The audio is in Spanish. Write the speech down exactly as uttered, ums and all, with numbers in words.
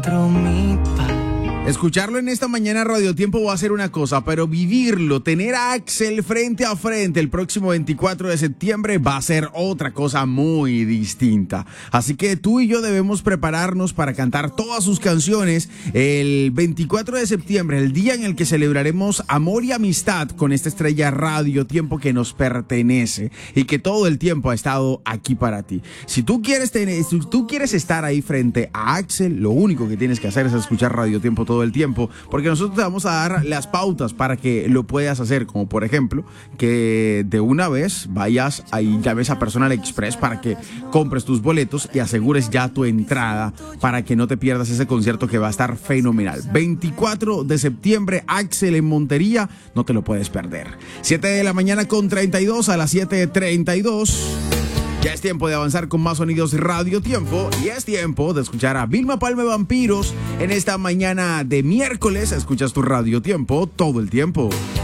encuentro mi paz. Escucharlo en esta mañana Radio Tiempo va a ser una cosa, pero vivirlo, tener a Axel frente a frente el próximo veinticuatro de septiembre va a ser otra cosa muy distinta. Así que tú y yo debemos prepararnos para cantar todas sus canciones el veinticuatro de septiembre, el día en el que celebraremos amor y amistad con esta estrella Radio Tiempo que nos pertenece y que todo el tiempo ha estado aquí para ti. Si tú quieres tener, si tú quieres estar ahí frente a Axel, lo único que tienes que hacer es escuchar Radio Tiempo todo el tiempo, porque nosotros te vamos a dar las pautas para que lo puedas hacer, como por ejemplo que de una vez vayas ahí, llames a Personal Express para que compres tus boletos y asegures ya tu entrada para que no te pierdas ese concierto que va a estar fenomenal. veinticuatro de septiembre, Axel en Montería, no te lo puedes perder. siete de la mañana con treinta y dos, a las siete treinta y dos. Ya es tiempo de avanzar con más sonidos Radio Tiempo y es tiempo de escuchar a Vilma Palma Vampiros en esta mañana de miércoles. Escuchas tu Radio Tiempo todo el tiempo.